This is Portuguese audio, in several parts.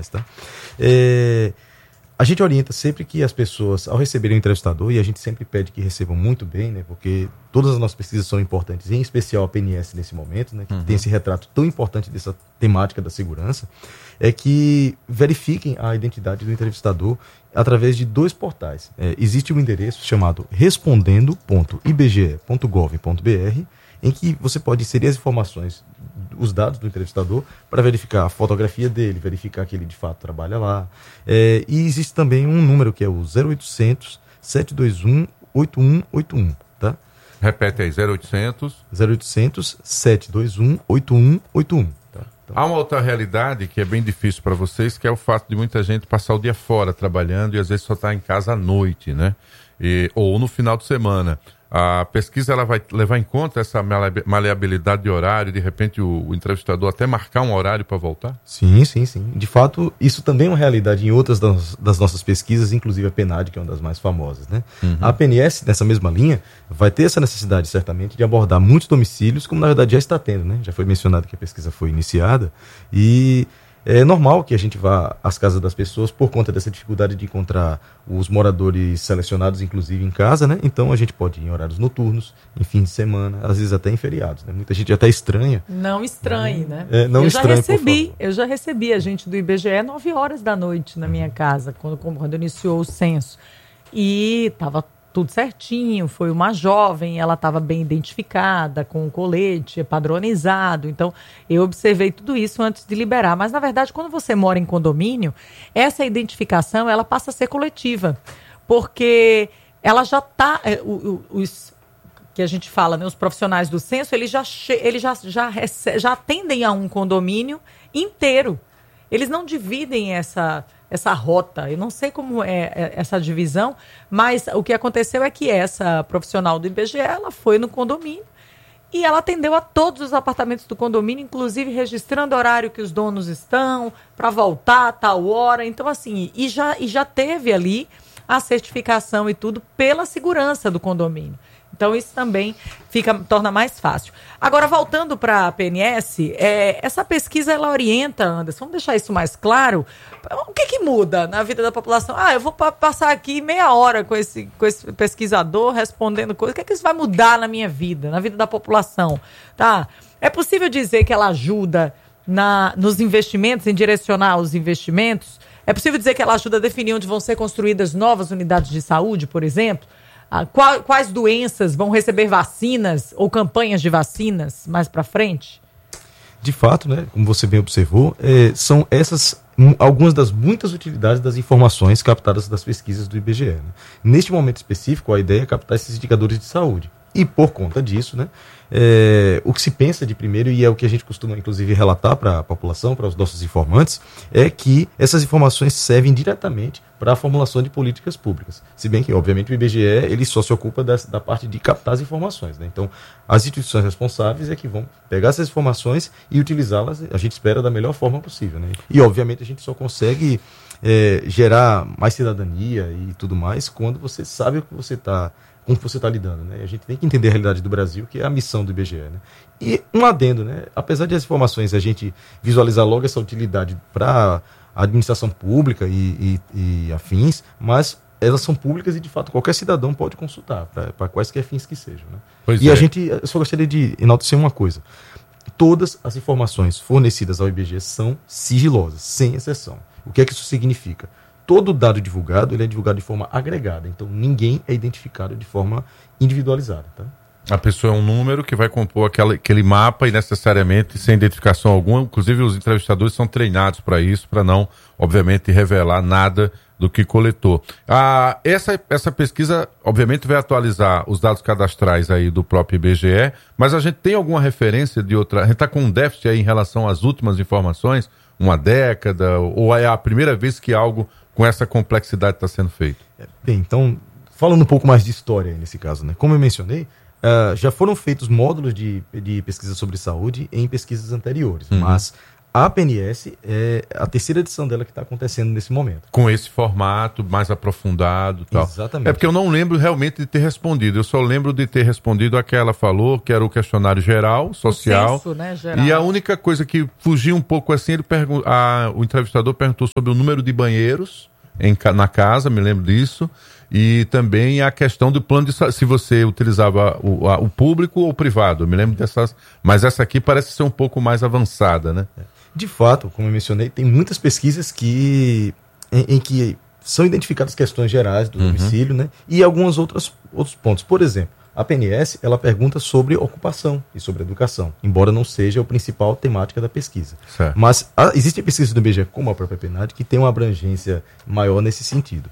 mais, tá? A gente orienta sempre que as pessoas, ao receberem o entrevistador, e a gente sempre pede que recebam muito bem, né, porque todas as nossas pesquisas são importantes, em especial a PNS nesse momento, né, que tem esse retrato tão importante dessa temática da segurança, é que verifiquem a identidade do entrevistador através de 2 portais. Existe um endereço chamado respondendo.ibge.gov.br, em que você pode inserir as informações, os dados do entrevistador, para verificar a fotografia dele, verificar que ele de fato trabalha lá. E existe também um número que é o 0800 721 8181, tá? Repete aí, 0800 721 8181. Tá? Então, há uma outra realidade que é bem difícil para vocês, que é o fato de muita gente passar o dia fora trabalhando e às vezes só está em casa à noite, né? Ou no final de semana. A pesquisa ela vai levar em conta essa maleabilidade de horário, de repente o entrevistador até marcar um horário para voltar? Sim. De fato, isso também é uma realidade em outras das nossas pesquisas, inclusive a PNAD, que é uma das mais famosas, né? A PNS, nessa mesma linha, vai ter essa necessidade, certamente, de abordar muitos domicílios, como na verdade já está tendo, né? Já foi mencionado que a pesquisa foi iniciada, e é normal que a gente vá às casas das pessoas por conta dessa dificuldade de encontrar os moradores selecionados, inclusive em casa, né? Então a gente pode ir em horários noturnos, em fim de semana, às vezes até em feriados, né? Muita gente até estranha. Não estranhe, né? Eu já recebi a gente do IBGE 9 horas da noite na minha casa, quando iniciou o censo. E estava tudo certinho, foi uma jovem, ela estava bem identificada, com o colete padronizado, então eu observei tudo isso antes de liberar, mas na verdade quando você mora em condomínio, essa identificação ela passa a ser coletiva, porque ela já está, os que a gente fala, né, os profissionais do censo, eles já atendem a um condomínio inteiro, eles não dividem essa rota. Eu não sei como é essa divisão, mas o que aconteceu é que essa profissional do IBGE, ela foi no condomínio e ela atendeu a todos os apartamentos do condomínio, inclusive registrando o horário que os donos estão, para voltar a tal hora. Então, assim, e já teve ali a certificação e tudo pela segurança do condomínio. Então, isso também torna mais fácil. Agora, voltando para a PNS, essa pesquisa, ela orienta, Anderson, vamos deixar isso mais claro. O que muda na vida da população? Eu vou passar aqui meia hora com esse pesquisador respondendo coisas. O que isso vai mudar na minha vida, na vida da população? Tá? É possível dizer que ela ajuda nos investimentos, em direcionar os investimentos? É possível dizer que ela ajuda a definir onde vão ser construídas novas unidades de saúde, por exemplo? Quais doenças vão receber vacinas ou campanhas de vacinas mais para frente? De fato, né, como você bem observou, são essas algumas das muitas utilidades das informações captadas das pesquisas do IBGE. Né? Neste momento específico, a ideia é captar esses indicadores de saúde. E por conta disso, né, o que se pensa de primeiro, e é o que a gente costuma inclusive relatar para a população, para os nossos informantes, é que essas informações servem diretamente para a formulação de políticas públicas. Se bem que, obviamente, o IBGE ele só se ocupa da parte de captar as informações. Né? Então, as instituições responsáveis é que vão pegar essas informações e utilizá-las, a gente espera, da melhor forma possível. Né? E, obviamente, a gente só consegue gerar mais cidadania e tudo mais quando você sabe como você está lidando, né? A gente tem que entender a realidade do Brasil, que é a missão do IBGE, né? E um adendo, né? Apesar de as informações a gente visualizar logo essa utilidade para a administração pública e afins, mas elas são públicas e, de fato, qualquer cidadão pode consultar, para quaisquer fins que sejam. Né? Eu só gostaria de enaltecer uma coisa. Todas as informações fornecidas ao IBGE são sigilosas, sem exceção. O que é que isso significa? Todo dado divulgado, ele é divulgado de forma agregada. Então, ninguém é identificado de forma individualizada. Tá? A pessoa é um número que vai compor aquele mapa e necessariamente sem identificação alguma. Inclusive, os entrevistadores são treinados para isso, para não, obviamente, revelar nada do que coletou. Essa pesquisa, obviamente, vai atualizar os dados cadastrais aí do próprio IBGE, mas a gente tem alguma referência de outra... A gente está com um déficit aí em relação às últimas informações, uma década, ou é a primeira vez que algo com essa complexidade está sendo feito? Bem, então, falando um pouco mais de história aí nesse caso, né? Como eu mencionei, já foram feitos módulos de pesquisa sobre saúde em pesquisas anteriores, mas A PNS é a terceira edição dela que está acontecendo nesse momento. Com esse formato mais aprofundado e tal. Exatamente. É porque eu não lembro realmente de ter respondido. Eu só lembro de ter respondido a que ela falou, que era o questionário geral, social. O censo, né, geral. E a única coisa que fugia um pouco assim, o entrevistador perguntou sobre o número de banheiros na casa, me lembro disso. E também a questão do plano de saúde, se você utilizava o público ou o privado. Eu me lembro dessas. Mas essa aqui parece ser um pouco mais avançada, né? De fato, como eu mencionei, tem muitas pesquisas em que são identificadas questões gerais do domicílio, né? E alguns outros pontos. Por exemplo, a PNS, ela pergunta sobre ocupação e sobre educação, embora não seja a principal temática da pesquisa. Certo. Mas existem pesquisas do IBGE, como a própria PNAD, que tem uma abrangência maior nesse sentido.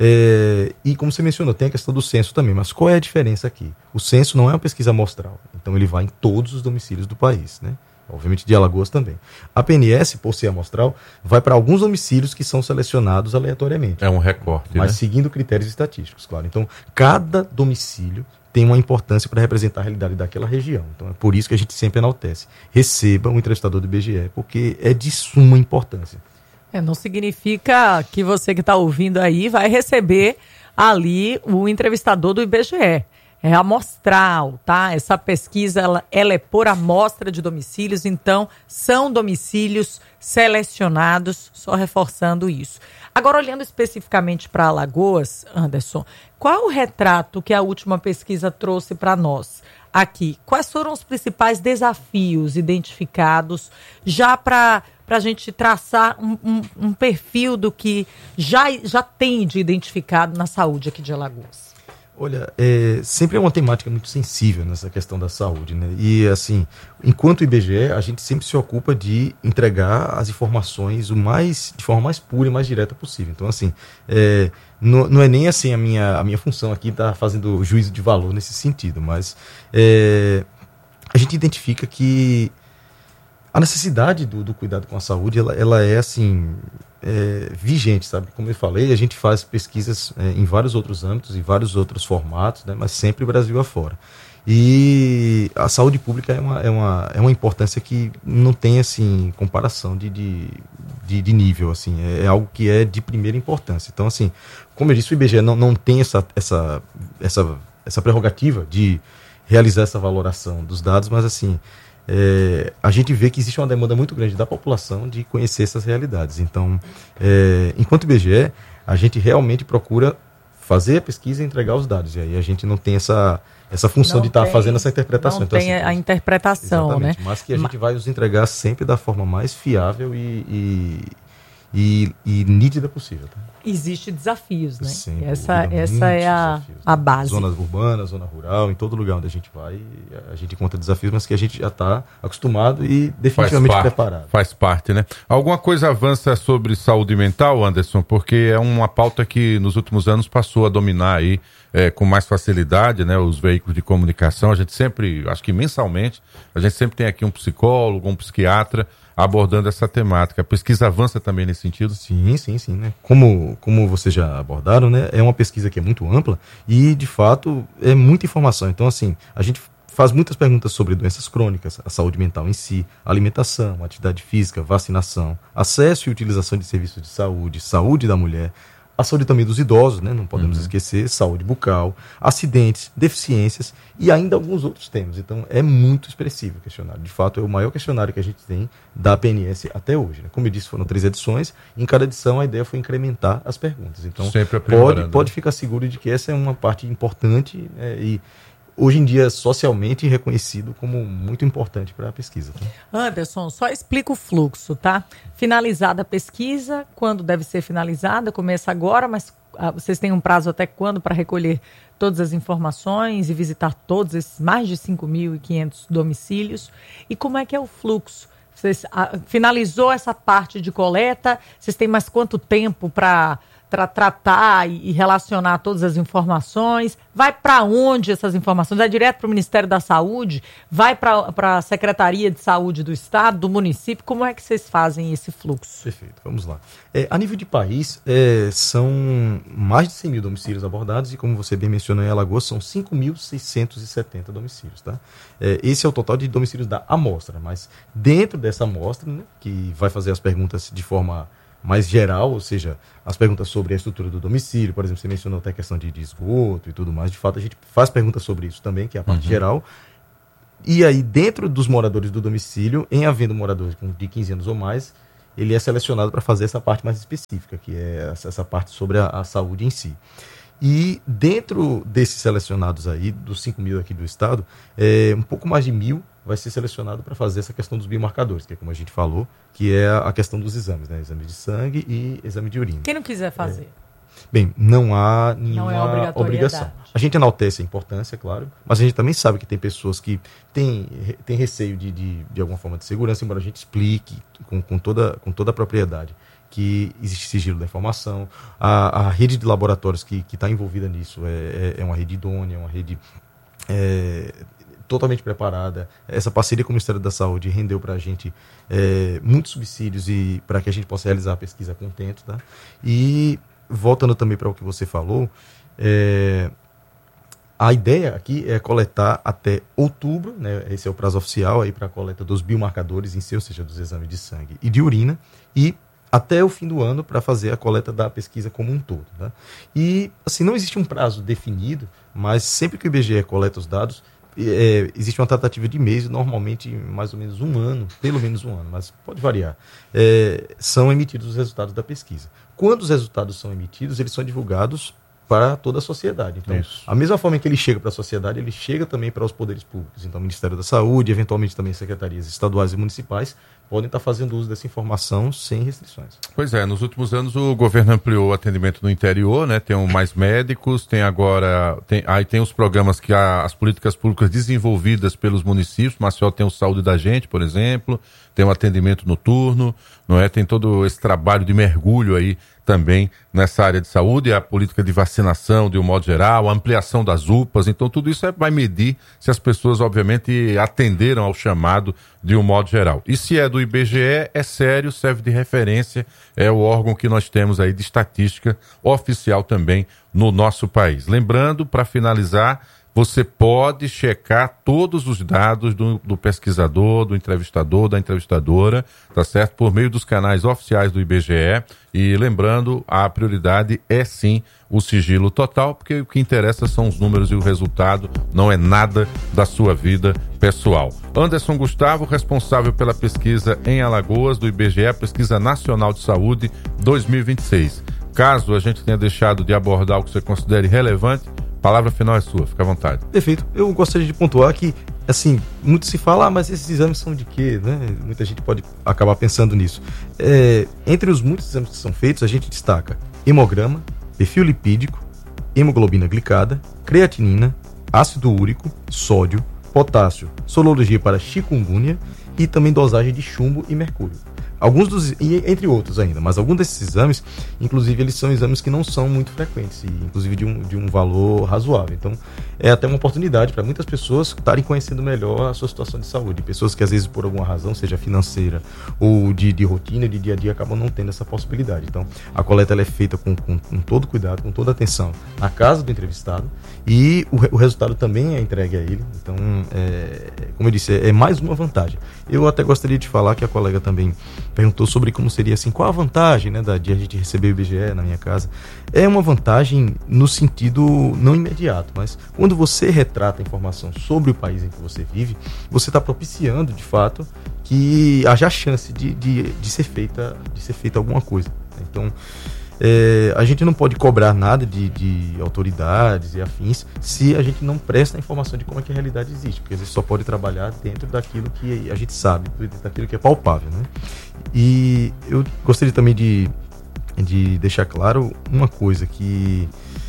E como você mencionou, tem a questão do censo também, mas qual é a diferença aqui? O censo não é uma pesquisa amostral, então ele vai em todos os domicílios do país, né? Obviamente de Alagoas também. A PNS, por ser amostral, vai para alguns domicílios que são selecionados aleatoriamente. É um recorte, mas né? seguindo critérios estatísticos, claro. Então, cada domicílio tem uma importância para representar a realidade daquela região. Então, é por isso que a gente sempre enaltece. Receba um entrevistador do IBGE, porque é de suma importância. Não significa que você que está ouvindo aí vai receber ali o entrevistador do IBGE. É amostral, tá? Essa pesquisa, ela é por amostra de domicílios, então são domicílios selecionados, só reforçando isso. Agora, olhando especificamente para Alagoas, Anderson, qual é o retrato que a última pesquisa trouxe para nós aqui? Quais foram os principais desafios identificados já para a gente traçar um perfil do que já tem de identificado na saúde aqui de Alagoas? Olha, sempre é uma temática muito sensível nessa questão da saúde, né? E, assim, enquanto IBGE, a gente sempre se ocupa de entregar as informações de forma mais pura e mais direta possível. Então, assim, não é nem assim a minha função aqui estar fazendo juízo de valor nesse sentido, mas a gente identifica que a necessidade do cuidado com a saúde, ela é, assim, vigente, sabe? Como eu falei, a gente faz pesquisas em vários outros âmbitos, em vários outros formatos, né? Mas sempre Brasil afora. E a saúde pública é uma importância que não tem, assim, comparação de nível, assim. É algo que é de primeira importância. Então, assim, como eu disse, o IBGE não tem essa prerrogativa de realizar essa valoração dos dados, mas, assim, a gente vê que existe uma demanda muito grande da população de conhecer essas realidades. Então, enquanto IBGE, a gente realmente procura fazer a pesquisa e entregar os dados. E aí a gente não tem essa função de estar fazendo essa interpretação. Não então, tem assim, a interpretação, exatamente, né? Mas que a gente vai os entregar sempre da forma mais fiável e nítida possível. Tá? Existe desafios, né? Sem Essa dúvida, é desafios, a né? base. Zonas urbanas, zona rural, em todo lugar onde a gente vai, a gente encontra desafios, mas que a gente já está acostumado e definitivamente preparado. Faz parte, né? Alguma coisa avança sobre saúde mental, Anderson? Porque é uma pauta que nos últimos anos passou a dominar aí com mais facilidade, né? Os veículos de comunicação, a gente sempre, acho que mensalmente, a gente sempre tem aqui um psicólogo, um psiquiatra abordando essa temática. A pesquisa avança também nesse sentido? Sim, né? Como vocês já abordaram, né? É uma pesquisa que é muito ampla e, de fato, é muita informação. Então, assim, a gente faz muitas perguntas sobre doenças crônicas, a saúde mental em si, alimentação, atividade física, vacinação, acesso e utilização de serviços de saúde, saúde da mulher, a saúde também dos idosos, né? Não podemos esquecer, saúde bucal, acidentes, deficiências e ainda alguns outros temas. Então, é muito expressivo o questionário. De fato, é o maior questionário que a gente tem da PNS até hoje, né? Como eu disse, foram 3 edições. E em cada edição, a ideia foi incrementar as perguntas. Então, pode ficar seguro de que essa é uma parte importante e hoje em dia socialmente reconhecido como muito importante para a pesquisa. Tá? Anderson, só explica o fluxo, tá? Finalizada a pesquisa, quando deve ser finalizada? Começa agora, mas vocês têm um prazo até quando para recolher todas as informações e visitar todos esses mais de 5.500 domicílios? E como é que é o fluxo? Vocês finalizou essa parte de coleta? Vocês têm mais quanto tempo para para tratar e relacionar todas as informações? Vai para onde essas informações? Vai direto para o Ministério da Saúde? Vai para a Secretaria de Saúde do Estado, do município? Como é que vocês fazem esse fluxo? Perfeito, vamos lá. A nível de país, são mais de 100 mil domicílios abordados e, como você bem mencionou, em Alagoas, são 5.670 domicílios. Tá? Esse é o total de domicílios da amostra, mas dentro dessa amostra, né, que vai fazer as perguntas de forma mais geral, ou seja, as perguntas sobre a estrutura do domicílio, por exemplo, você mencionou até a questão de esgoto e tudo mais, de fato a gente faz perguntas sobre isso também, que é a parte geral, e aí dentro dos moradores do domicílio, em havendo moradores de 15 anos ou mais, ele é selecionado para fazer essa parte mais específica, que é essa parte sobre a saúde em si. E dentro desses selecionados aí, dos 5 mil aqui do estado, um pouco mais de 1.000 vai ser selecionado para fazer essa questão dos biomarcadores, que é como a gente falou, que é a questão dos exames, né? Exame de sangue e exame de urina. Quem não quiser fazer? Bem, não há nenhuma obrigação. A gente enaltece a importância, claro, mas a gente também sabe que tem pessoas que têm receio de alguma forma de segurança, embora a gente explique com toda a propriedade que existe sigilo da informação. A rede de laboratórios que está envolvida nisso é uma rede idônea, é uma rede totalmente preparada. Essa parceria com o Ministério da Saúde rendeu para a gente muitos subsídios e para que a gente possa realizar a pesquisa a contento. Tá? E voltando também para o que você falou, a ideia aqui é coletar até outubro, né, esse é o prazo oficial para a coleta dos biomarcadores em si, ou seja, dos exames de sangue e de urina, e até o fim do ano para fazer a coleta da pesquisa como um todo. Tá? E assim, não existe um prazo definido, mas sempre que o IBGE coleta os dados, existe uma tratativa de mês, normalmente mais ou menos um ano, pelo menos um ano, mas pode variar, são emitidos os resultados da pesquisa. Quando os resultados são emitidos, eles são divulgados para toda a sociedade. Então, a mesma forma que ele chega para a sociedade, ele chega também para os poderes públicos. Então, o Ministério da Saúde, eventualmente também secretarias estaduais e municipais, podem estar fazendo uso dessa informação sem restrições. Pois é, nos últimos anos o governo ampliou o atendimento no interior, né? Tem mais médicos, tem agora, tem os programas que as políticas públicas desenvolvidas pelos municípios. Maceió tem o Saúde da Gente, por exemplo, tem o atendimento noturno, não é? Tem todo esse trabalho de mergulho aí também nessa área de saúde, a política de vacinação de um modo geral, a ampliação das UPAs, então tudo isso vai medir se as pessoas obviamente atenderam ao chamado de um modo geral. E se é do IBGE, é sério, serve de referência, é o órgão que nós temos aí de estatística oficial também no nosso país. Lembrando, para finalizar, você pode checar todos os dados do pesquisador, do entrevistador, da entrevistadora, tá certo? Por meio dos canais oficiais do IBGE. E lembrando, a prioridade é sim o sigilo total, porque o que interessa são os números e o resultado, não é nada da sua vida pessoal. Anderson Gustavo, responsável pela pesquisa em Alagoas do IBGE, Pesquisa Nacional de Saúde 2026. Caso a gente tenha deixado de abordar o que você considere relevante, a palavra final é sua, fica à vontade. Perfeito. Eu gostaria de pontuar que, assim, muito se fala, mas esses exames são de quê? Né? Muita gente pode acabar pensando nisso. Entre os muitos exames que são feitos, a gente destaca hemograma, perfil lipídico, hemoglobina glicada, creatinina, ácido úrico, sódio, potássio, sorologia para chikungunya e também dosagem de chumbo e mercúrio. Entre outros ainda, mas alguns desses exames, inclusive, eles são exames que não são muito frequentes, e inclusive de um valor razoável. Então, é até uma oportunidade para muitas pessoas estarem conhecendo melhor a sua situação de saúde. Pessoas que, às vezes, por alguma razão, seja financeira ou de rotina, de dia a dia, acabam não tendo essa possibilidade. Então, a coleta ela é feita com todo cuidado, com toda atenção, na casa do entrevistado, e o resultado também é entregue a ele. Então, como eu disse, é mais uma vantagem. Eu até gostaria de falar que a colega também perguntou sobre como seria assim, qual a vantagem, né, de a gente receber o IBGE na minha casa. É uma vantagem no sentido não imediato, mas quando você retrata a informação sobre o país em que você vive, você está propiciando, de fato, que haja chance de ser feita alguma coisa. Então, a gente não pode cobrar nada de autoridades e afins se a gente não presta a informação de como é que a realidade existe, porque a gente só pode trabalhar dentro daquilo que a gente sabe, dentro daquilo que é palpável, né? E eu gostaria também de deixar claro uma coisa, que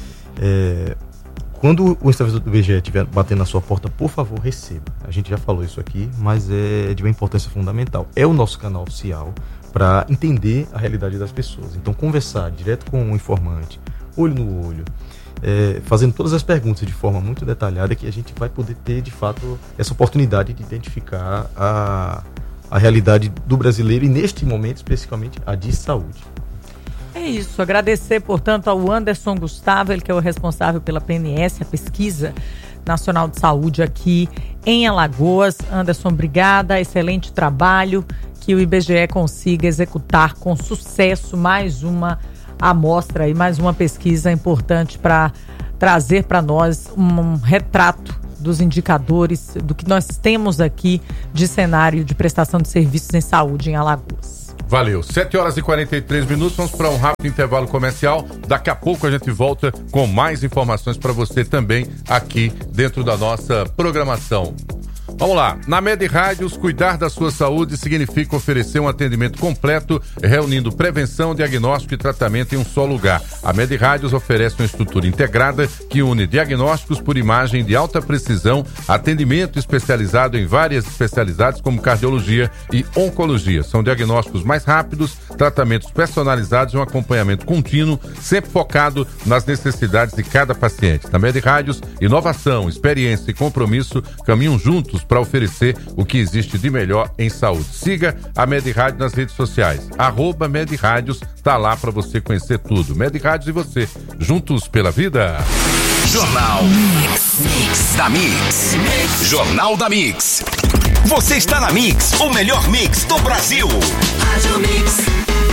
quando o entrevistador do IBGE estiver batendo na sua porta, por favor, receba. A gente já falou isso aqui, mas é de uma importância fundamental. É o nosso canal oficial para entender a realidade das pessoas. Então, conversar direto com o informante, olho no olho, fazendo todas as perguntas de forma muito detalhada, que a gente vai poder ter, de fato, essa oportunidade de identificar a realidade do brasileiro e, neste momento, especificamente, a de saúde. É isso. Agradecer, portanto, ao Anderson Gustavo, ele que é o responsável pela PNS, a Pesquisa Nacional de Saúde aqui em Alagoas. Anderson, obrigada. Excelente trabalho. Que o IBGE consiga executar com sucesso mais uma amostra e mais uma pesquisa importante para trazer para nós um retrato dos indicadores do que nós temos aqui de cenário de prestação de serviços em saúde em Alagoas. Valeu. 7h43. Vamos para um rápido intervalo comercial. Daqui a pouco a gente volta com mais informações para você também aqui dentro da nossa programação. Vamos lá. Na Med Rádios, cuidar da sua saúde significa oferecer um atendimento completo, reunindo prevenção, diagnóstico e tratamento em um só lugar. A Med Rádios oferece uma estrutura integrada que une diagnósticos por imagem de alta precisão, atendimento especializado em várias especialidades como cardiologia e oncologia. São diagnósticos mais rápidos, tratamentos personalizados e um acompanhamento contínuo, sempre focado nas necessidades de cada paciente. Na Med Rádios, inovação, experiência e compromisso caminham juntos para oferecer o que existe de melhor em saúde. Siga a Med Rádio nas redes sociais. @Med Rádios, tá lá para você conhecer tudo. Med Rádios e você, juntos pela vida. Jornal Mix da Mix. Jornal da Mix. Você está na Mix, o melhor mix do Brasil. Rádio Mix.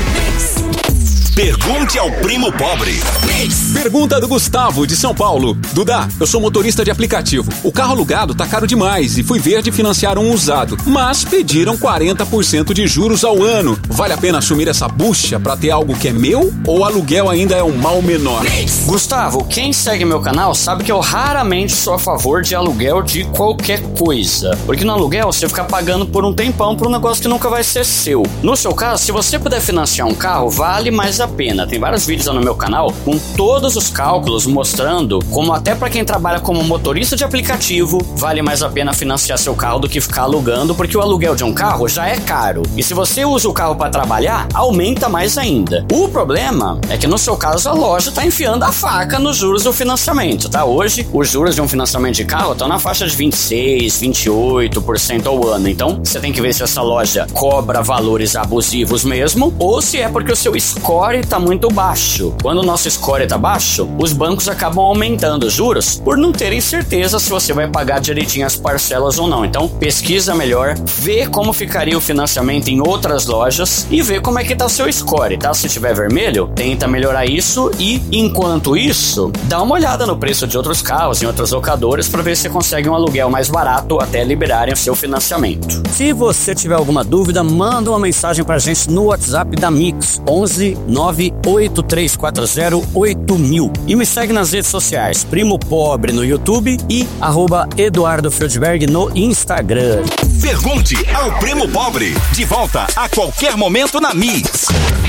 Pergunte ao primo pobre. Pergunta do Gustavo, de São Paulo. Duda, eu sou motorista de aplicativo. O carro alugado tá caro demais e fui ver de financiar um usado. Mas pediram 40% de juros ao ano. Vale a pena assumir essa bucha pra ter algo que é meu? Ou o aluguel ainda é um mal menor? Gustavo, quem segue meu canal sabe que eu raramente sou a favor de aluguel de qualquer coisa. Porque no aluguel você fica pagando por um tempão por um negócio que nunca vai ser seu. No seu caso, se você puder financiar um carro, vale mais a pena. Tem vários vídeos lá no meu canal com todos os cálculos mostrando como até para quem trabalha como motorista de aplicativo vale mais a pena financiar seu carro do que ficar alugando, porque o aluguel de um carro já é caro. E se você usa o carro para trabalhar, aumenta mais ainda. O problema é que no seu caso a loja tá enfiando a faca nos juros do financiamento, tá? Hoje, os juros de um financiamento de carro estão na faixa de 26, 28% ao ano. Então, você tem que ver se essa loja cobra valores abusivos mesmo ou se é porque o seu score tá muito baixo. Quando o nosso score tá baixo, os bancos acabam aumentando os juros por não terem certeza se você vai pagar direitinho as parcelas ou não. Então, pesquisa melhor, vê como ficaria o financiamento em outras lojas e vê como é que tá o seu score, tá? Se tiver vermelho, tenta melhorar isso e, enquanto isso, dá uma olhada no preço de outros carros em outras locadoras para ver se você consegue um aluguel mais barato até liberarem o seu financiamento. Se você tiver alguma dúvida, manda uma mensagem pra gente no WhatsApp da Mix, 11 983408000 e me segue nas redes sociais, Primo Pobre no YouTube e @Eduardo Feldberg no Instagram. Pergunte ao Primo Pobre. De volta a qualquer momento na Mix.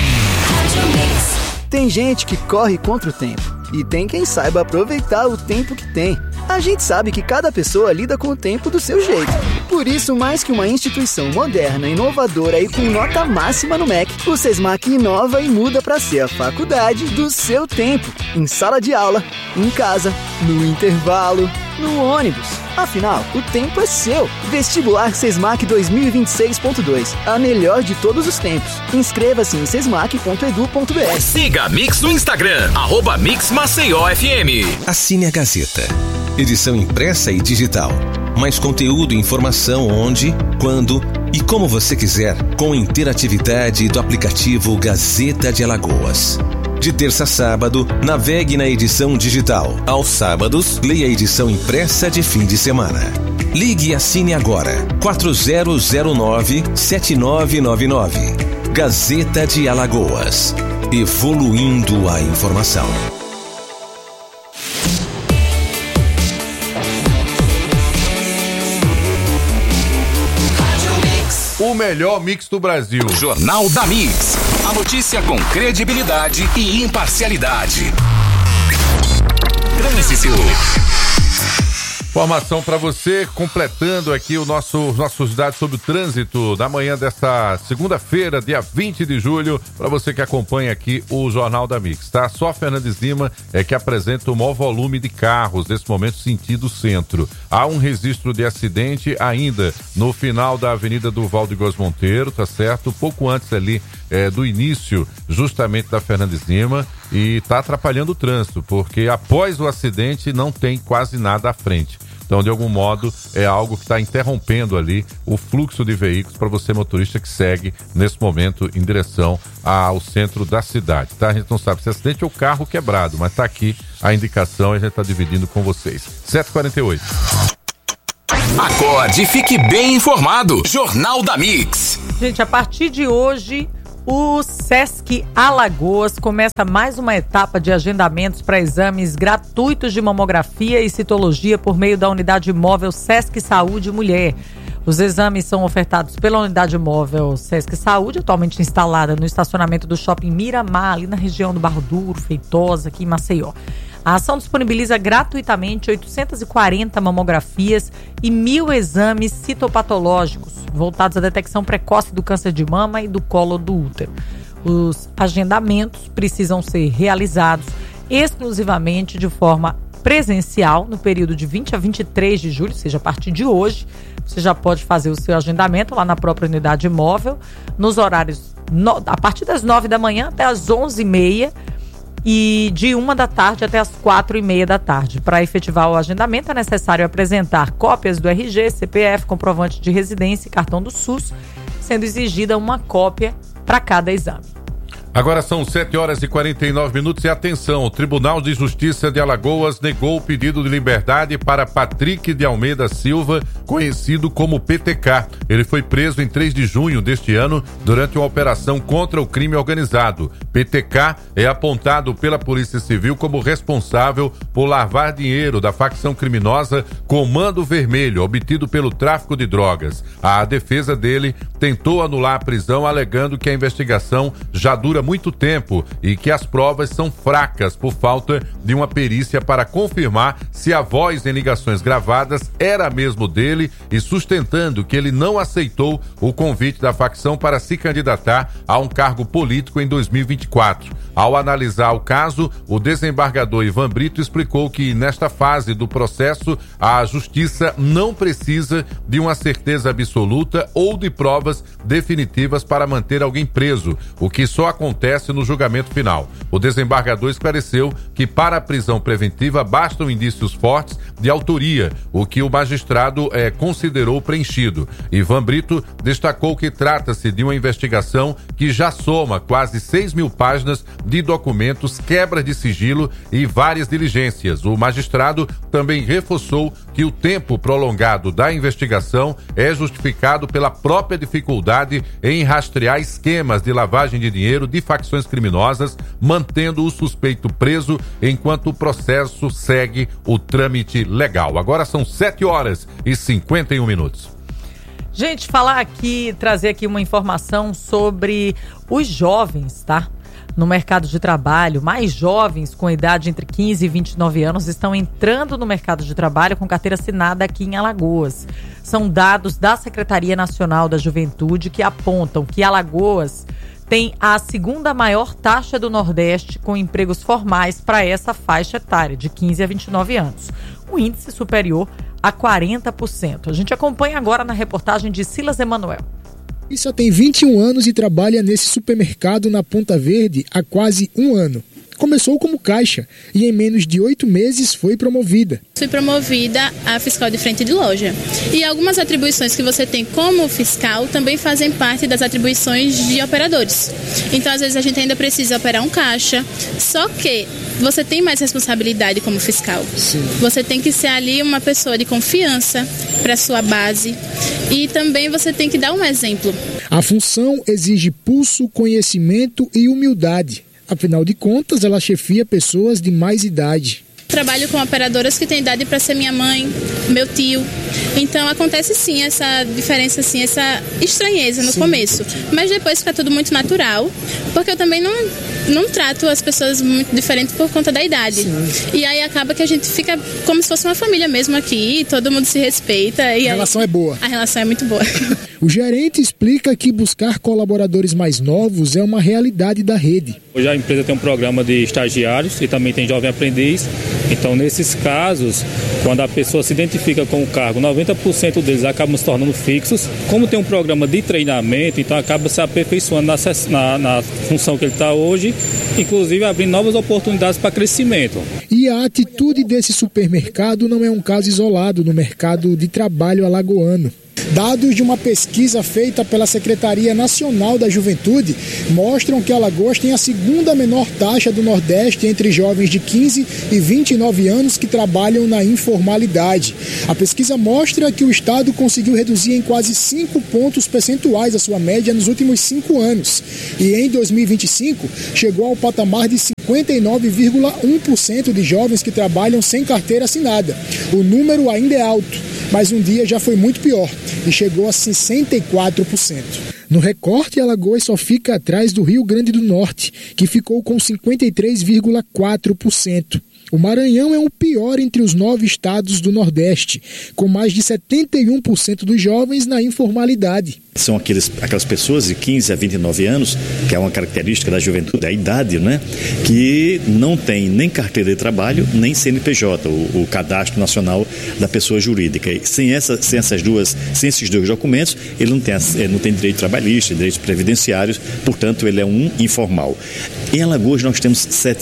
Tem gente que corre contra o tempo e tem quem saiba aproveitar o tempo que tem. A gente sabe que cada pessoa lida com o tempo do seu jeito. Por isso, mais que uma instituição moderna, inovadora e com nota máxima no MEC, o SESMAC inova e muda para ser a faculdade do seu tempo. Em sala de aula, em casa, no intervalo, no ônibus. Afinal, o tempo é seu. Vestibular SESMAC 2026.2. A melhor de todos os tempos. Inscreva-se em sesmac.edu.br. Siga a Mix no Instagram, @MixMaceióFM. Assine a Gazeta. Edição impressa e digital. Mais conteúdo e informação onde, quando e como você quiser, com interatividade do aplicativo Gazeta de Alagoas. De terça a sábado, navegue na edição digital. Aos sábados, leia a edição impressa de fim de semana. Ligue e assine agora. 4009-7999. Gazeta de Alagoas. Evoluindo a informação. O melhor mix do Brasil. Jornal da Mix. A notícia com credibilidade e imparcialidade. Trânsito. Informação para você, completando aqui os nossos dados sobre o trânsito da manhã desta segunda-feira, dia 20 de julho, para você que acompanha aqui o Jornal da Mix, tá? Só Fernandes Lima é que apresenta o maior volume de carros, nesse momento sentido centro. Há um registro de acidente ainda no final da Avenida Durval de Góes Monteiro, tá certo? Pouco antes ali do início justamente da Fernandes Lima, e está atrapalhando o trânsito, porque após o acidente não tem quase nada à frente. Então, de algum modo, é algo que está interrompendo ali o fluxo de veículos para você, motorista, que segue nesse momento em direção ao centro da cidade, tá? A gente não sabe se é acidente ou carro quebrado, mas está aqui a indicação e a gente está dividindo com vocês. 7h48. Acorde e fique bem informado. Jornal da Mix. Gente, a partir de hoje, o Sesc Alagoas começa mais uma etapa de agendamentos para exames gratuitos de mamografia e citologia por meio da unidade móvel Sesc Saúde Mulher. Os exames são ofertados pela unidade móvel Sesc Saúde, atualmente instalada no estacionamento do Shopping Miramar, ali na região do Barro Duro, Feitosa, aqui em Maceió. A ação disponibiliza gratuitamente 840 mamografias e 1.000 exames citopatológicos, voltados à detecção precoce do câncer de mama e do colo do útero. Os agendamentos precisam ser realizados exclusivamente de forma presencial no período de 20 a 23 de julho, ou seja, a partir de hoje. Você já pode fazer o seu agendamento lá na própria unidade móvel, nos horários a partir das 9 da manhã até as 11h30 e de 1 da tarde até as 4h30 da tarde. Para efetivar o agendamento é necessário apresentar cópias do RG, CPF, comprovante de residência e cartão do SUS, sendo exigida uma cópia para cada exame. Agora são 7h49 e atenção, o Tribunal de Justiça de Alagoas negou o pedido de liberdade para Patrick de Almeida Silva, conhecido como PTK. Ele foi preso em 3 de junho deste ano durante uma operação contra o crime organizado. PTK é apontado pela Polícia Civil como responsável por lavar dinheiro da facção criminosa Comando Vermelho, obtido pelo tráfico de drogas. A defesa dele tentou anular a prisão, alegando que a investigação já dura muito tempo e que as provas são fracas por falta de uma perícia para confirmar se a voz em ligações gravadas era mesmo dele, e sustentando que ele não aceitou o convite da facção para se candidatar a um cargo político em 2024. Ao analisar o caso, o desembargador Ivan Brito explicou que nesta fase do processo a justiça não precisa de uma certeza absoluta ou de provas definitivas para manter alguém preso, o que só acontece no julgamento final. O desembargador esclareceu que para a prisão preventiva bastam indícios fortes de autoria, o que o magistrado considerou preenchido. Ivan Brito destacou que trata-se de uma investigação que já soma quase 6.000 páginas de documentos, quebras de sigilo e várias diligências. O magistrado também reforçou que o tempo prolongado da investigação é justificado pela própria dificuldade em rastrear esquemas de lavagem de dinheiro de facções criminosas, mantendo o suspeito preso enquanto o processo segue o trâmite legal. Agora são 7h51. Gente, trazer aqui uma informação sobre os jovens, tá? No mercado de trabalho, mais jovens com idade entre 15 e 29 anos estão entrando no mercado de trabalho com carteira assinada aqui em Alagoas. São dados da Secretaria Nacional da Juventude que apontam que Alagoas tem a segunda maior taxa do Nordeste com empregos formais para essa faixa etária, de 15 a 29 anos. Um índice superior a 40%. A gente acompanha agora na reportagem de Silas Emanuel. E só tem 21 anos e trabalha nesse supermercado na Ponta Verde há quase um ano. Começou como caixa e em menos de 8 meses foi promovida. Fui promovida a fiscal de frente de loja. E algumas atribuições que você tem como fiscal também fazem parte das atribuições de operadores. Então, às vezes, a gente ainda precisa operar um caixa, só que você tem mais responsabilidade como fiscal. Sim. Você tem que ser ali uma pessoa de confiança para a sua base e também você tem que dar um exemplo. A função exige pulso, conhecimento e humildade. Afinal de contas, ela chefia pessoas de mais idade. Trabalho com operadoras que têm idade para ser minha mãe, meu tio. Então acontece sim essa diferença, assim, essa estranheza no começo. Mas depois fica tudo muito natural, porque eu também não trato as pessoas muito diferentes por conta da idade. Sim. E aí acaba que a gente fica como se fosse uma família mesmo aqui, todo mundo se respeita. E a relação é boa. A relação é muito boa. O gerente explica que buscar colaboradores mais novos é uma realidade da rede. Hoje a empresa tem um programa de estagiários e também tem jovem aprendiz. Então, nesses casos, quando a pessoa se identifica com o cargo, 90% deles acabam se tornando fixos. Como tem um programa de treinamento, então acaba se aperfeiçoando na função que ele está hoje, inclusive abrindo novas oportunidades para crescimento. E a atitude desse supermercado não é um caso isolado no mercado de trabalho alagoano. Dados de uma pesquisa feita pela Secretaria Nacional da Juventude mostram que Alagoas tem a segunda menor taxa do Nordeste entre jovens de 15 e 29 anos que trabalham na informalidade. A pesquisa mostra que o estado conseguiu reduzir em quase 5 pontos percentuais a sua média nos últimos 5 anos. E em 2025 chegou ao patamar de 59,1% de jovens que trabalham sem carteira assinada. O número ainda é alto, mas um dia já foi muito pior e chegou a 64%. No recorte, Alagoas só fica atrás do Rio Grande do Norte, que ficou com 53,4%. O Maranhão é o pior entre os 9 estados do Nordeste, com mais de 71% dos jovens na informalidade. São aquelas pessoas de 15 a 29 anos, que é uma característica da juventude, a idade, né? Que não tem nem carteira de trabalho, nem CNPJ, o Cadastro Nacional da Pessoa Jurídica. E sem esses dois documentos, ele não tem direito trabalhista, direitos previdenciários, portanto, ele é um informal. Em Alagoas, nós temos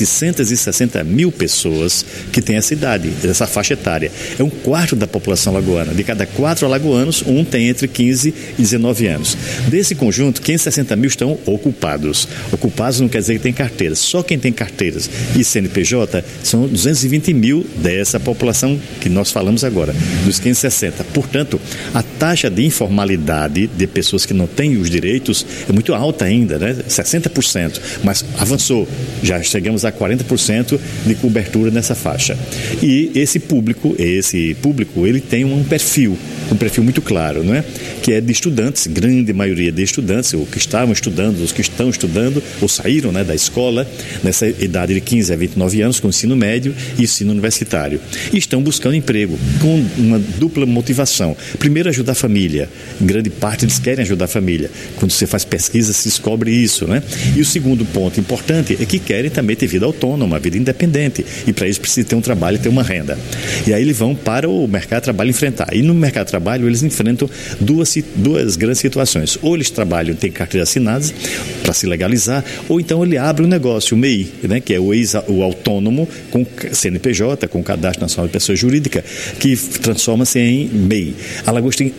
760 mil pessoas que têm essa idade, essa faixa etária. É um quarto da população alagoana. De cada 4 alagoanos, um tem entre 15 e 19 anos. Desse conjunto, 560 mil estão ocupados. Ocupados não quer dizer que tem carteiras. Só quem tem carteiras e CNPJ são 220 mil dessa população que nós falamos agora, dos 560. Portanto, a taxa de informalidade de pessoas que não têm os direitos é muito alta ainda, né? 60%, mas avançou. Já chegamos a 40% de cobertura nessa faixa. E esse público, ele tem um perfil muito claro, não é? Que é de estudantes, grande maioria de estudantes, ou que estavam estudando, os que estão estudando, ou saíram, né, da escola, nessa idade de 15 a 29 anos, com ensino médio e ensino universitário. E estão buscando emprego, com uma dupla motivação. Primeiro, ajudar a família. Em grande parte, eles querem ajudar a família. Quando você faz pesquisa, se descobre isso, né? E o segundo ponto importante é que querem também ter vida autônoma, vida independente. E para isso precisa ter um trabalho e ter uma renda. E aí eles vão para o mercado de trabalho enfrentar. E no mercado de trabalho, eles enfrentam duas grandes situações. Ou eles trabalham, têm carteiras assinadas para se legalizar, ou então ele abre um negócio, o MEI, né, que é o autônomo com CNPJ, com Cadastro Nacional de Pessoa Jurídica, que transforma-se em MEI. Alagoas tem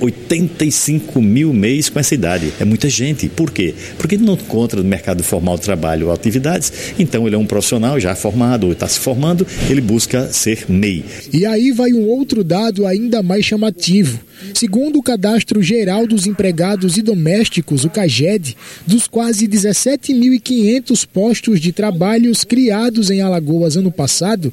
85 mil MEIs com essa idade. É muita gente. Por quê? Porque ele não encontra no mercado formal de trabalho atividades, então ele é um profissional já formado ou está se formando, ele busca ser MEI. E aí vai um outro dado ainda mais chamativo. Segundo o Cadastro Geral dos Empregados e Domésticos, o CAGED, dos quase 17.500 postos de trabalhos criados em Alagoas ano passado,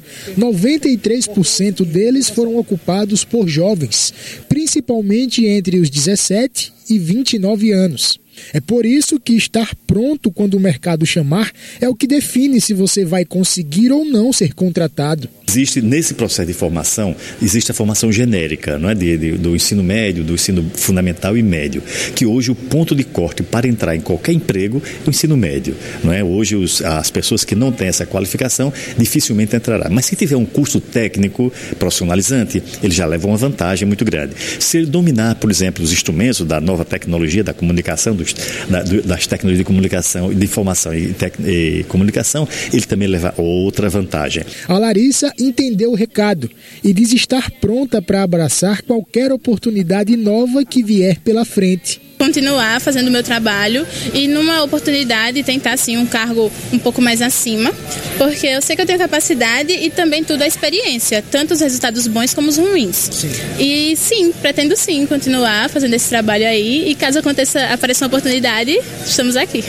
93% deles foram ocupados por jovens, principalmente entre os 17 e 29 anos. É por isso que estar pronto quando o mercado chamar é o que define se você vai conseguir ou não ser contratado. Existe, nesse processo de formação, existe a formação genérica, não é? Do ensino médio, do ensino fundamental e médio, que hoje o ponto de corte para entrar em qualquer emprego é o ensino médio, não é? Hoje as pessoas que não têm essa qualificação dificilmente entrarão. Mas se tiver um curso técnico profissionalizante, ele já leva uma vantagem muito grande. Se ele dominar, por exemplo, os instrumentos da nova tecnologia da comunicação, das tecnologias de comunicação, de informação e comunicação, ele também leva outra vantagem. A Larissa entendeu o recado e diz estar pronta para abraçar qualquer oportunidade nova que vier pela frente. Continuar fazendo o meu trabalho e numa oportunidade tentar assim um cargo um pouco mais acima, porque eu sei que eu tenho capacidade e também tudo é experiência, tanto os resultados bons como os ruins. Sim. E sim, pretendo sim continuar fazendo esse trabalho aí e caso apareça uma oportunidade, estamos aqui.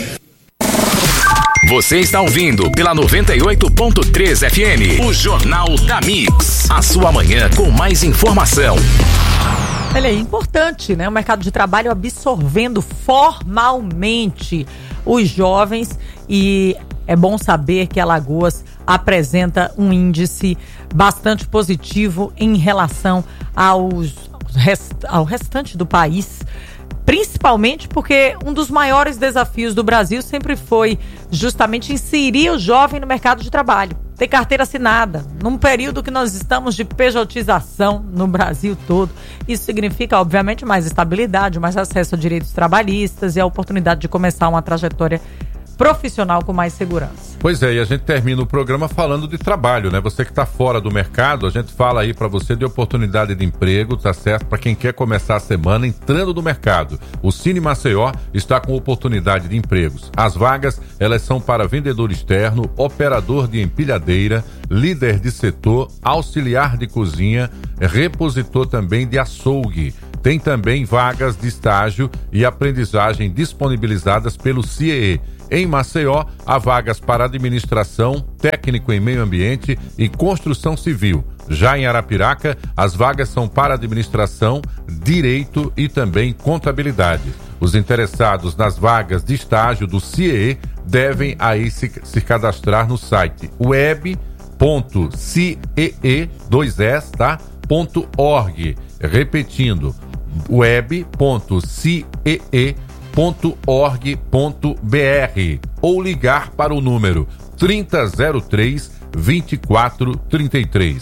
Você está ouvindo pela 98.3 FM, o Jornal da Mix. A sua manhã com mais informação. Olha aí, importante, né? O mercado de trabalho absorvendo formalmente os jovens, e é bom saber que Alagoas apresenta um índice bastante positivo em relação ao restante do país, principalmente porque um dos maiores desafios do Brasil sempre foi justamente inserir o jovem no mercado de trabalho, ter carteira assinada, num período que nós estamos de pejotização no Brasil todo. Isso significa, obviamente, mais estabilidade, mais acesso a direitos trabalhistas e a oportunidade de começar uma trajetória profissional com mais segurança. Pois é, e a gente termina o programa falando de trabalho, né? Você que está fora do mercado, a gente fala aí para você de oportunidade de emprego, tá certo? Para quem quer começar a semana entrando no mercado. O Cine Maceió está com oportunidade de empregos. As vagas, elas são para vendedor externo, operador de empilhadeira, líder de setor, auxiliar de cozinha, repositor também de açougue. Tem também vagas de estágio e aprendizagem disponibilizadas pelo CIEE. Em Maceió, há vagas para administração, técnico em meio ambiente e construção civil. Já em Arapiraca, as vagas são para administração, direito e também contabilidade. Os interessados nas vagas de estágio do CIEE devem aí se cadastrar no site web.ciee.org. Repetindo, web.ciee.org.br ou ligar para o número 3003-2433.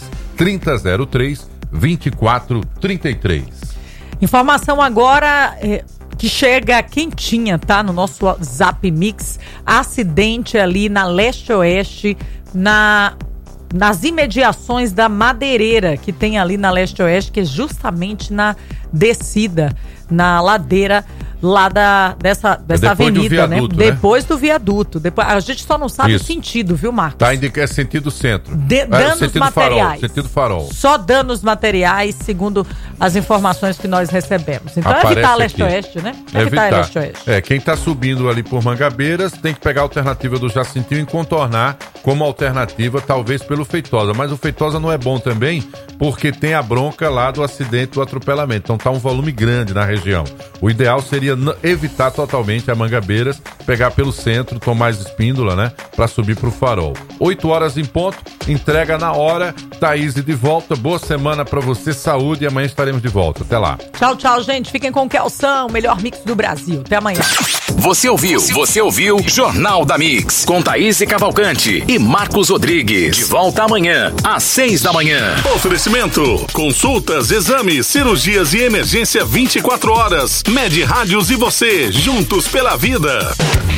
3003-2433. Informação agora que chega quentinha, tá? No nosso Zap Mix. Acidente ali na Leste-Oeste, nas imediações da Madeireira, que tem ali na Leste-Oeste, que é justamente na descida, na ladeira lá dessa avenida, né? Depois do viaduto. A gente só não sabe o sentido, viu, Marcos? Tá, é sentido centro. Danos sentido materiais. Sentido farol. Só danos materiais, segundo as informações que nós recebemos. Então Aparece evitar leste-oeste, né? Evitar leste-oeste. Quem tá subindo ali por Mangabeiras tem que pegar a alternativa do Jacintinho e contornar como alternativa, talvez pelo Feitosa. Mas o Feitosa não é bom também, porque tem a bronca lá do acidente, do atropelamento. Então tá um volume grande na região. O ideal seria evitar totalmente a Mangabeiras, pegar pelo centro, Tomás Espíndola, né? Pra subir pro farol. 8 horas em ponto, entrega na hora. Thaís de volta, boa semana pra você, saúde, e amanhã estaremos de volta. Até lá. Tchau, tchau, gente. Fiquem com o Kelson, melhor mix do Brasil. Até amanhã. Você ouviu Jornal da Mix, com Thaís Cavalcante e Marcos Rodrigues. De volta amanhã, às 6 da manhã. Oferecimento: consultas, exames, cirurgias e emergência 24 horas. Med Rádios e você, juntos pela vida.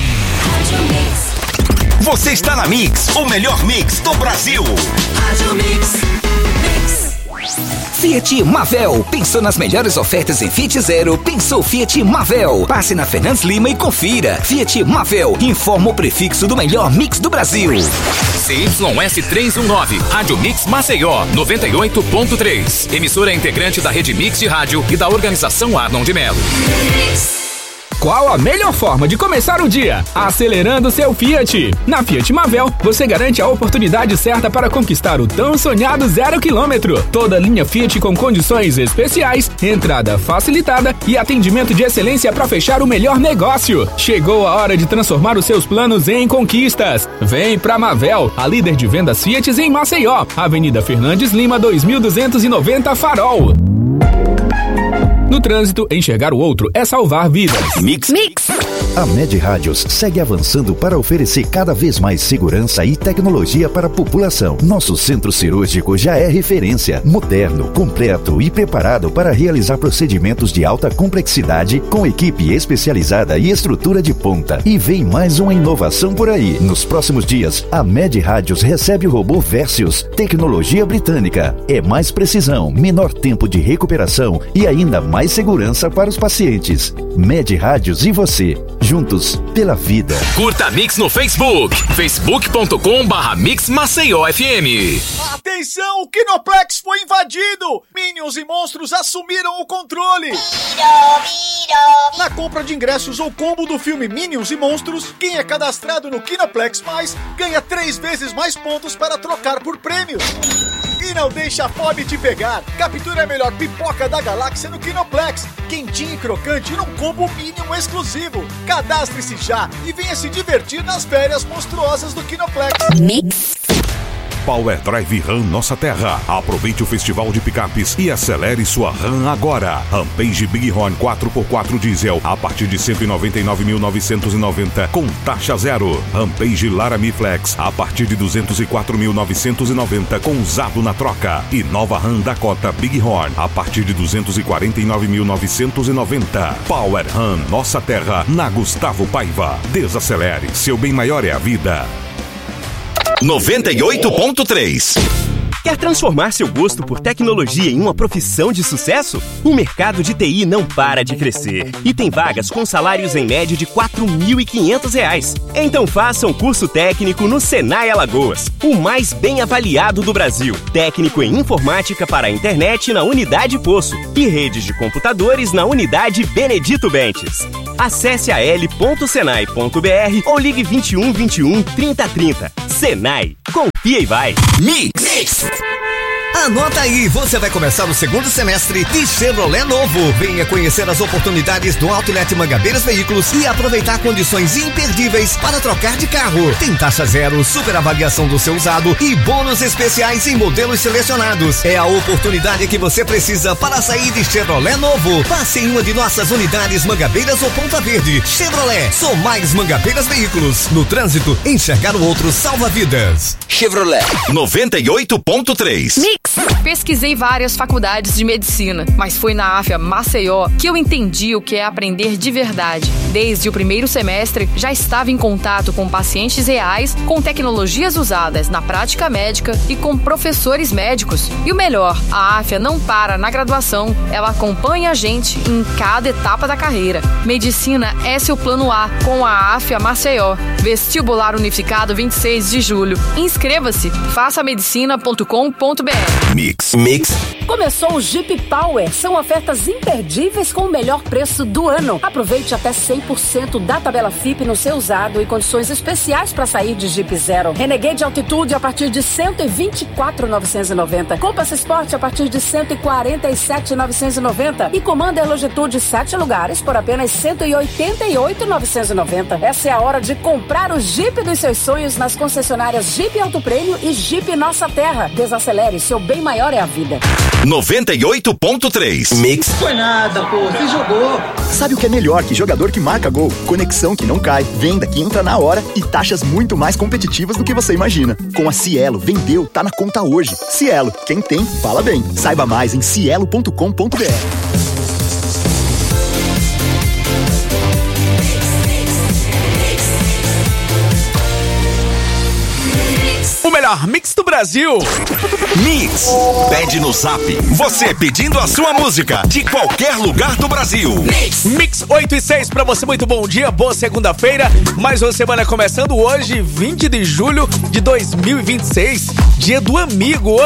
Você está na Mix, o melhor mix do Brasil. Rádio Mix. Fiat Mavel. Pensou nas melhores ofertas em Fiat Zero? Pensou Fiat Mavel. Passe na Fernandes Lima e confira. Fiat Mavel informa o prefixo do melhor mix do Brasil. CYS 319, Rádio Mix Maceió 98.3. Emissora integrante da Rede Mix de Rádio e da Organização Arnon de Melo. Qual a melhor forma de começar o dia? Acelerando seu Fiat. Na Fiat Mavel, você garante a oportunidade certa para conquistar o tão sonhado 0 km. Toda linha Fiat com condições especiais, entrada facilitada e atendimento de excelência para fechar o melhor negócio. Chegou a hora de transformar os seus planos em conquistas. Vem pra Mavel, a líder de vendas Fiat em Maceió. Avenida Fernandes Lima, 2290 Farol. No trânsito, enxergar o outro é salvar vidas. Mix. A Med Rádios segue avançando para oferecer cada vez mais segurança e tecnologia para a população. Nosso centro cirúrgico já é referência, moderno, completo e preparado para realizar procedimentos de alta complexidade com equipe especializada e estrutura de ponta. E vem mais uma inovação por aí. Nos próximos dias, a Med Rádios recebe o robô Versius, tecnologia britânica. É mais precisão, menor tempo de recuperação e ainda mais segurança para os pacientes. Med Rádios e você, juntos pela vida. Curta a Mix no Facebook, facebook.com/Mix Maceió FM. Atenção, o Kinoplex foi invadido! Minions e monstros assumiram o controle! Na compra de ingressos ou combo do filme Minions e Monstros, quem é cadastrado no Kinoplex Mais ganha 3 vezes mais pontos para trocar por prêmios. E não deixa a fome te pegar. Capture a melhor pipoca da galáxia no Kinoplex. Quentinha e crocante num combo Minion exclusivo. Cadastre-se já e venha se divertir nas férias monstruosas do Kinoplex. Mix. Power Drive RAM Nossa Terra. Aproveite o festival de picapes e acelere sua RAM agora. Rampage Bighorn 4x4 diesel a partir de 199.990 com taxa zero. Rampage Laramie Flex a partir de 204.990 com usado na troca. E nova RAM Dakota Bighorn a partir de 249.990. Power RAM Nossa Terra na Gustavo Paiva. Desacelere, seu bem maior é a vida. 98.3. Quer transformar seu gosto por tecnologia em uma profissão de sucesso? O mercado de TI não para de crescer e tem vagas com salários em média de R$ 4.500. Então faça um curso técnico no Senai Alagoas, o mais bem avaliado do Brasil. Técnico em informática para a internet na Unidade Poço e redes de computadores na Unidade Benedito Bentes. Acesse al.senai.br ou ligue 21 21 30 30. Senai. Confia e vai. Mix. Anota aí, você vai começar o segundo semestre de Chevrolet novo. Venha conhecer as oportunidades do Outlet Mangabeiras Veículos e aproveitar condições imperdíveis para trocar de carro. Tem taxa zero, super avaliação do seu usado e bônus especiais em modelos selecionados. É a oportunidade que você precisa para sair de Chevrolet novo. Passe em uma de nossas unidades Mangabeiras ou Ponta Verde. Chevrolet, sou mais Mangabeiras Veículos. No trânsito, enxergar o outro salva vidas. Chevrolet 98.3. Mix. Pesquisei várias faculdades de medicina, mas foi na AFIA Maceió que eu entendi o que é aprender de verdade. Desde o primeiro semestre, já estava em contato com pacientes reais, com tecnologias usadas na prática médica e com professores médicos. E o melhor, a AFIA não para na graduação, ela acompanha a gente em cada etapa da carreira. Medicina é seu plano A com a AFIA Maceió. Vestibular Unificado 26 de julho. Inscreva-se, façamedicina.com.br. Mix. Começou o Jeep Power. São ofertas imperdíveis com o melhor preço do ano. Aproveite até 100% da tabela FIP no seu usado e condições especiais para sair de Jeep Zero. Renegade Altitude a partir de 124.990. Compass Sport a partir de 147.990. E Commander Longitude 7 lugares por apenas 188.990. Essa é a hora de comprar o Jeep dos seus sonhos nas concessionárias Jeep Alto Prêmio e Jeep Nossa Terra. Desacelere, seu bem maior é a vida. 98.3. Mix. Foi nada, pô, você jogou. Sabe o que é melhor que jogador que marca gol? Conexão que não cai, venda que entra na hora e taxas muito mais competitivas do que você imagina. Com a Cielo, vendeu, tá na conta hoje. Cielo, quem tem, fala bem. Saiba mais em cielo.com.br. O melhor mix do Brasil. Mix. Pede no Zap. Você pedindo a sua música de qualquer lugar do Brasil. Mix 8 e 6 pra você. Muito bom dia, boa segunda-feira. Mais uma semana começando hoje, 20 de julho de 2026. Dia do amigo.